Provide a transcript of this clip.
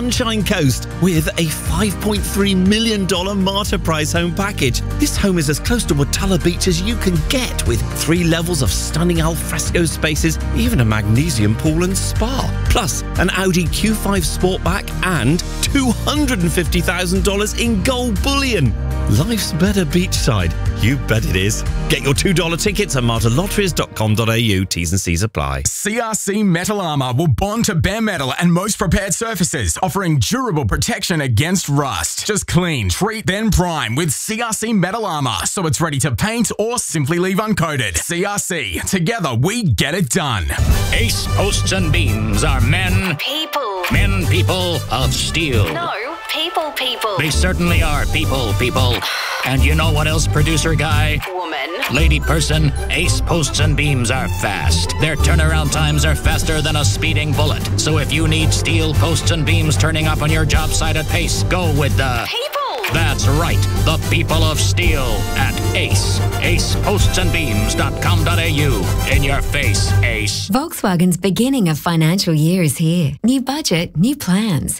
Sunshine Coast with a $5.3 million Marta Price home package. This home is as close to Watala Beach as you can get, with 3 levels of stunning alfresco spaces, even a magnesium pool and spa. Plus, an Audi Q5 Sportback and $250,000 in gold bullion. Life's better beachside. You bet it is. Get your $2 tickets at martalotteries.com.au. T's and C's apply. CRC Metal Armour will bond to bare metal and most prepared surfaces, offering durable protection against rust. Just clean, treat, then prime with CRC Metal Armour, so it's ready to paint or simply leave uncoated. CRC. Together, we get it done. Ace Posts and Beams are men. People. Men people of steel. No, people. They certainly are people. And you know what else, producer guy? Woman. Lady person, Ace Posts and Beams are fast. Their turnaround times are faster than a speeding bullet. So if you need steel posts and beams turning up on your job site at pace, go with the... People. That's right, the people of steel at Ace. AcePostsandBeams.com.au. In your face, Ace. Volkswagen's beginning of financial year is here. New budget, new plans.